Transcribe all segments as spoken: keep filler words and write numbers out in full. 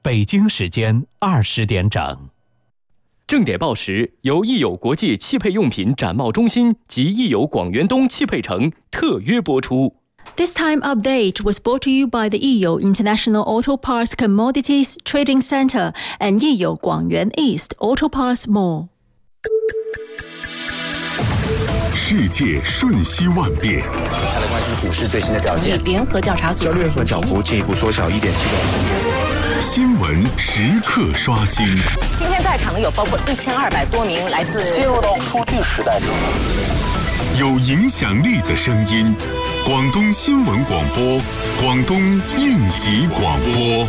北京时间二十点整。 正点报时由益友国际汽配用品展贸中心及益友广元东汽配城特约播出。 This time update was brought to you by the Yiyo International Auto Parts Commodities Trading Center and Yiyo Guangyuan East Auto Parts Mall。 世界瞬息万变， 再来关心股市最新的表现。 联合调查组交易所涨幅进一步缩小一点七个百分点。 新闻时刻刷新。 今天在场有包括一千二百多名来自进入到数据时代中， 有影响力的声音。广东新闻广播，广东应急广播。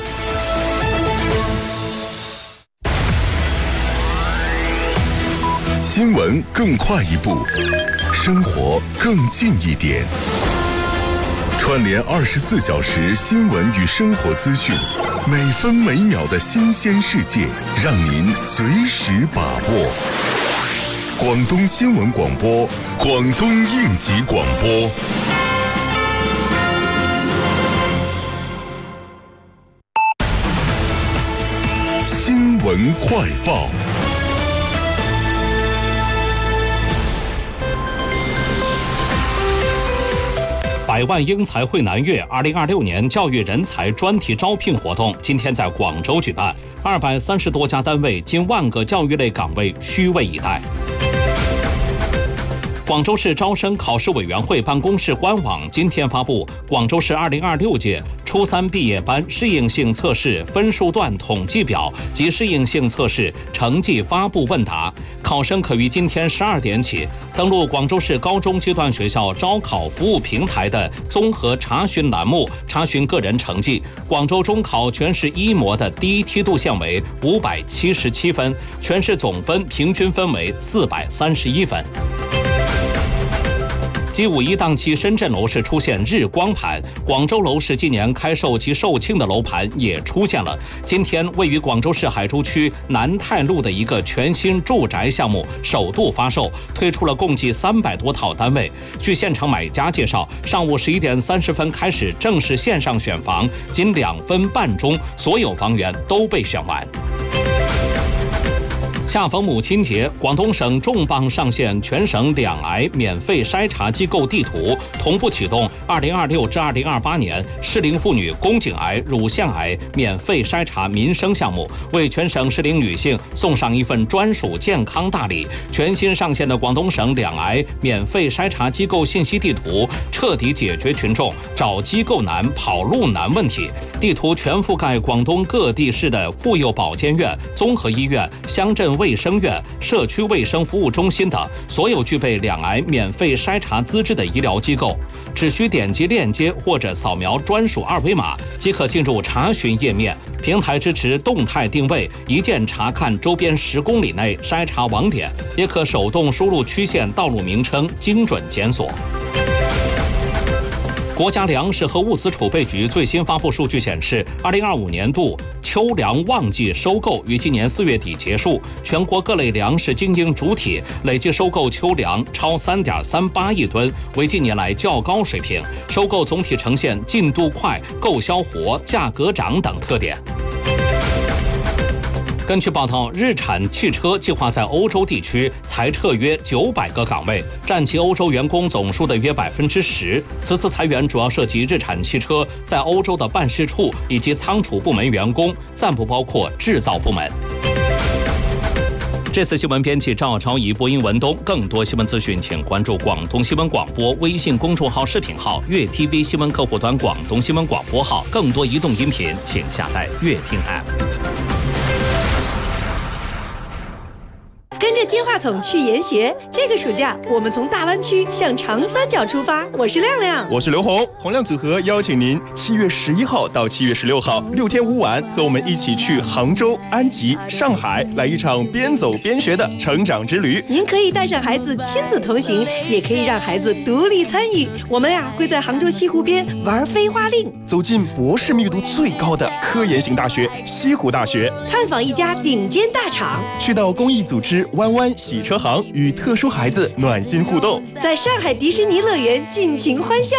新闻更快一步，生活更近一点。串联二十四小时新闻与生活资讯，每分每秒的新鲜世界，让您随时把握。广东新闻广播，广东应急广播。新闻快报。 百万英才汇南粤二零二六年教育人才专题招聘活动今天在广州举办，二百三十多家单位，近万个教育类岗位虚位以待。广州市招生考试委员会办公室官网今天发布广州市二零二六届初三毕业班适应性测试分数段统计表及适应性测试成绩发布问答，考生可于今天十二点起登录广州市高中阶段学校招考服务平台的综合查询栏目查询个人成绩。广州中考全市一模的第一梯度线为五百七十七分，全市总分平均分为四百三十一分。继五一档期深圳楼市出现日光盘，广州楼市今年开售及售罄的楼盘也出现了。今天位于广州市海珠区南泰路的一个全新住宅项目首度发售，推出了共计三百多套单位。据现场买家介绍，上午十一点三十分开始正式线上选房，仅两分半钟，所有房源都被选完。恰逢母亲节，广东省重磅上线全省两癌免费筛查机构地图，同步启动二零二六至二零二八年适龄妇女宫颈癌、乳腺癌免费筛查民生项目，为全省适龄女性送上一份专属健康大礼。全新上线的广东省两癌免费筛查机构信息地图，彻底解决群众找机构难、跑路难问题。地图全覆盖广东各地市的妇幼保健院、综合医院、乡镇卫生院、社区卫生服务中心等所有具备两癌免费筛查资质的医疗机构，只需点击链接或者扫描专属二维码即可进入查询页面。平台支持动态定位，一键查看周边十公里内筛查网点，也可手动输入区县道路名称，精准检索。国家粮食和物资储备局最新发布数据显示，二零二五年度秋粮旺季收购于今年四月底结束，全国各类粮食经营主体累计收购秋粮超三点三八亿吨，为近年来较高水平。收购总体呈现进度快、购销活、价格涨等特点。根据报道，日产汽车计划在欧洲地区裁撤约九百个岗位，占其欧洲员工总数的约百分之十。此次裁员主要涉及日产汽车在欧洲的办事处以及仓储部门员工，暂不包括制造部门。这次新闻编辑赵超仪，播音文东。更多新闻资讯，请关注广东新闻广播微信公众号、视频号、粤 T V 新闻客户端、广东新闻广播号。更多移动音频，请下载粤听 App。 跟着金话筒去研学，这个暑假我们从大湾区向长三角出发。我是亮亮， 我是刘红，洪亮组合邀请您七月十一号到七月十六号六天五晚，和我们一起去杭州、安吉、上海，来一场边走边学的成长之旅。 您可以带上孩子亲子同行，也可以让孩子独立参与。我们呀会在杭州西湖边玩飞花令， 走进博士密度最高的科研型大学西湖大学， 探访一家顶尖大厂， 去到公益组织弯弯洗车行，与特殊孩子暖心互动， 在上海迪士尼乐园尽情欢笑。